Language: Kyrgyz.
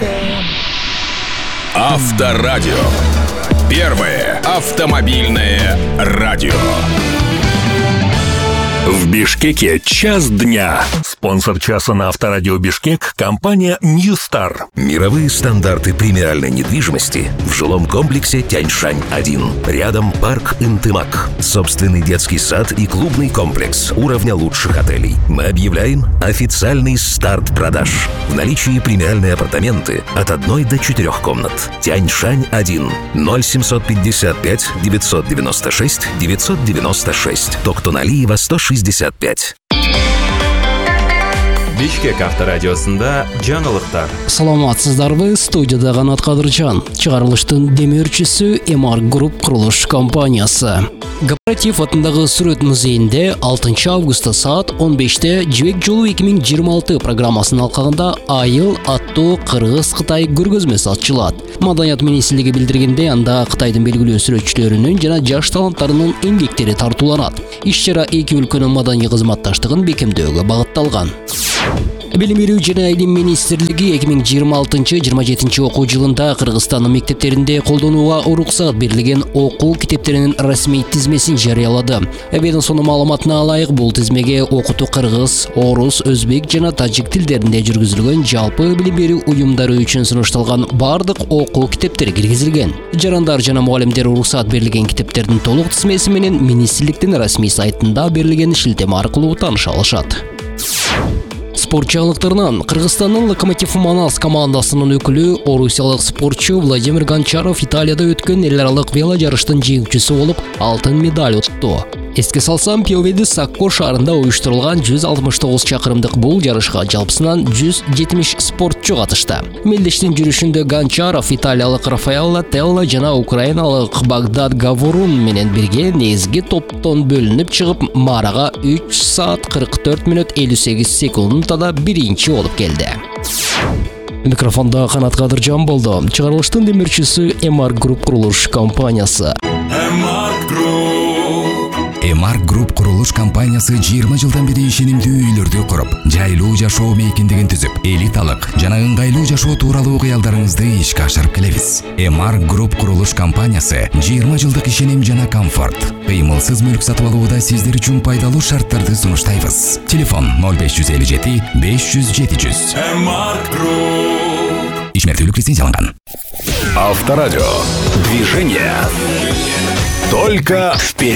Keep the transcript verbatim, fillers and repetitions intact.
Авторадио. Первое автомобильное радио. В Бишкеке час дня. Спонсор часа на Авторадио Бишкек – компания Ньюстар. Мировые стандарты премиальной недвижимости в жилом комплексе Тяньшань один. Рядом парк Интымак. Собственный детский сад и клубный комплекс уровня лучших отелей. Мы объявляем официальный старт продаж. В наличии премиальные апартаменты от одной до четырех комнат. Тяньшань один. ноль семьсот пятьдесят пять девятьсот девяносто шесть девятьсот девяносто шесть. Токтоналиева сто шестьдесят пять. Бишкек авторадиосында жаңылыктар. Саламатсыздарбы, студияда Канат Кадыржан. Чыгарылыштын демеушүсү Эмар Групп курулуш компаниясы. Кооператив атындагы сүрөт музейинде алтынчы августта саат он беште Жибек жолу эки миң жыйырма алты программасынын алкагында Айыл аттуу Кыргыз-Кытай көргөзмөсү ачылат. Маданият министрлиги билдиргенде, анда Кытайдын белгилүү сүрөтчүлөрүнүн жана жаш таланттарынын эмгектери тартууланат. Иш-чара эки өлкөнүн маданий кызматташтыгын бекемдөөгө багытталган. Билим берүү жана илим министрлиги эки миң жыйырма алтынчы жыйырма жетинчи окуу жылында Кыргызстандын мектептеринде колдонууга уруксат берилген окуу китептеринин расмий тизмесин жарыялады. Ведомствонун маалыматына ылайык, бул тизмеге окутуу кыргыз, орус, өзбек жана тажик тилдеринде жүргүзүлгөн жалпы билим берүү уюмдары үчүн сунушталган бардык окуу китептери киргизилген. Жарандар жана мугалимдер уруксат берилген китептердин толук тизмеси менен министрликтин расмий сайтында берилген шилтеме аркылуу тааныша алышат. Спорт жаңылыктарынан Кыргызстандын Локомотив Манас командасынын өкүлү, орусиялык спортчу Владимир Гончаров Италияда өткөн эл аралык вело жарыштын жеңүүчүсү болуп, алтын медаль утту. Эске салсам, Пиоведи Сакко шаарында уюштурулган жүз алтымыш тогуз чакырымдык бул жарышка жалпысынан жүз жетимиш спортчу катышты. Мелдештин жүрүшүндө Гончаров италиялык Рафаэлло Телло жана украиналык Багдад Гавурун менен бирге негизги топтон бөлүнүп чыгып, Марага үч саат кырк төрт мүнөт элүү сегиз секундада биринчи болуп келди. Микрофонда Канат Кадыржан болду. Чыгарылыштын демирчиси Эмар Групп курулуш компаниясы. Эмар Групп курулуш компаниясы жыйырма жылдан бери ишенимдүү үйлөрдү куруп, жайлуу жашоо мейкиндигин түзүп, элиталык жана ыңгайлуу жашоо тууралуу кыялдарыңызды ишке ашырып келебиз. Эмар Групп курулуш компаниясы жыйырма жылдык ишеним жана комфорт. Кыймылсыз мүлк сатып алууда сиздер үчүн пайдалуу шарттарды сунуштайбыз. Телефон ноль беш жүз элүү жети беш жүз жети жүз. Эмар Групп. Ишмердүүлүк лицензияланган. Авторадио. Движение. Только вперед.